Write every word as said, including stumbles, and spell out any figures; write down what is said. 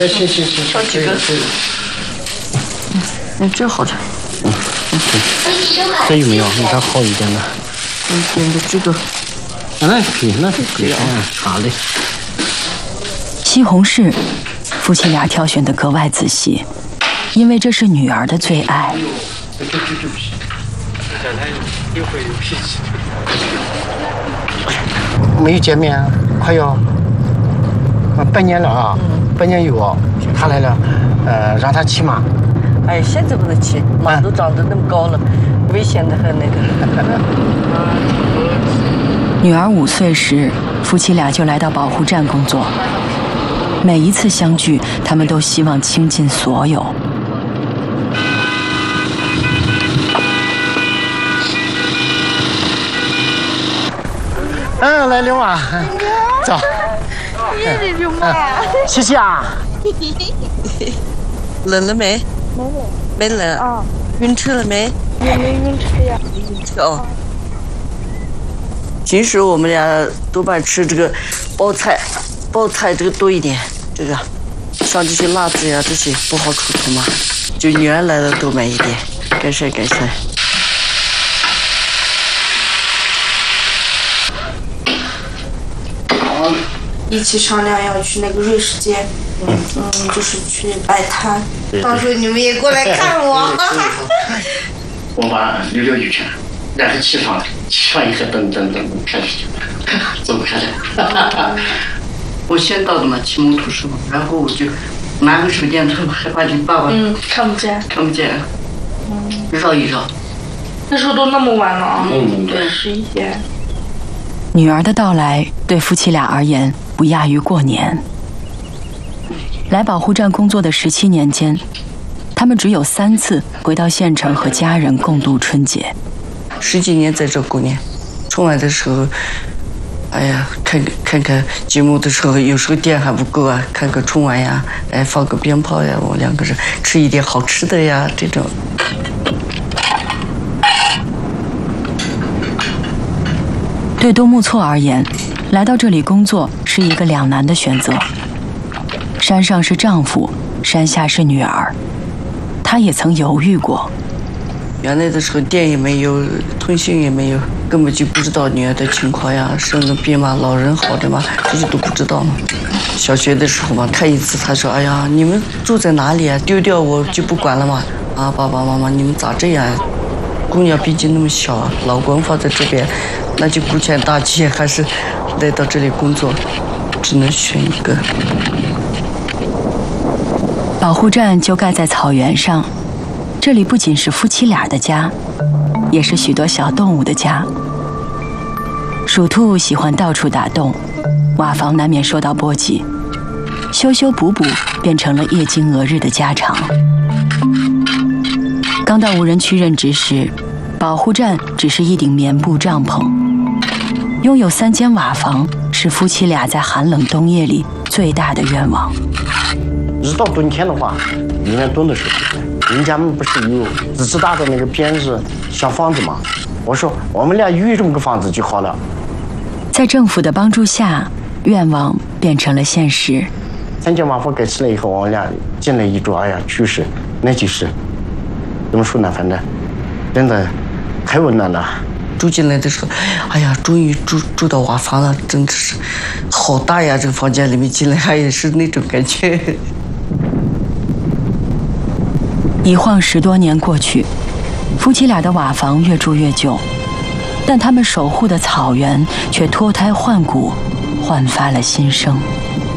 行行行， 挑几个。嗯，这好着。 嗯，这有没有？你看好一点的。 嗯，点的这个。 那可以，那可以。嗯，好嘞。 西红柿，夫妻俩挑选的格外仔细，因为这是女儿的最爱。 这这这不行，这他又会有脾气。没有见面，快要半年了啊，半年有啊。他来了，呃，让他骑马。 哎，现在不能骑，马都长得那么高了，危险的很那个。 女儿五岁时，夫妻俩就来到保护站工作。每一次相聚，他们都希望倾尽所有。 嗯，来溜啊，走。 这就马。 谢谢啊。 冷了没？ 没冷。 没冷。 啊。 晕车了没？ 也没晕车呀。 晕车哦。平时我们俩多半吃这个包菜，包菜这个多一点，这个像这些辣子呀这些不好出头嘛，就女儿来了多买一点，该晒该晒。 一起商量要去那个瑞士街，嗯嗯，就是去摆摊，到时候你们也过来看我。 我把溜溜一圈，然后起床，起床以后等等等开始走开了。 我先到的嘛，骑摩托车嘛，然后我就拿个手电筒，害怕你爸爸嗯看不见， 看不见，嗯，绕一绕。 那时候都那么晚了啊， 嗯对，十一点。 女儿的到来对夫妻俩而言不亚于过年。来保护站工作的十七年间，他们只有三次回到县城和家人共度春节。 十几年在这过年，春晚的时候，哎呀，看看看节目的时候，有时候电还不够啊，看个春晚呀，哎，放个鞭炮呀，我两个人吃一点好吃的呀，这种。 对东木错而言，来到这里工作是一个两难的选择。山上是丈夫，山下是女儿，她也曾犹豫过。 原来的时候电也没有，通讯也没有，根本就不知道女儿的情况呀，生了病嘛，老人好的嘛，这些都不知道嘛。小学的时候嘛，看一次他说：“哎呀，你们住在哪里啊？丢掉我就不管了嘛。啊，爸爸妈妈，你们咋这样？姑娘毕竟那么小，老公放在这边。”那就顾全大局，还是来到这里工作，只能选一个。 保护站就盖在草原上，这里不仅是夫妻俩的家，也是许多小动物的家。鼠兔喜欢到处打洞，瓦房难免受到波及，修修补补变成了夜经俄日的家常。刚到无人区任职时，保护站只是一顶棉布帐篷。拥有三间瓦房是夫妻俩在寒冷冬夜里最大的愿望。 一到冬天的话，里面冻的时候，人家们不是有自己搭的那个编制小房子吗？我说我们俩有这么个房子就好了。 在政府的帮助下，愿望变成了现实。 三间瓦房盖起来以后，我们俩进来一住，哎呀，确实，那就是怎么说呢？反正真的太温暖了。 住进来的时候，哎呀，终于住住到瓦房了，真的是好大呀！这个房间里面进来，还也是那种感觉。 一晃十多年过去，夫妻俩的瓦房越住越旧，但他们守护的草原却脱胎换骨，焕发了新生。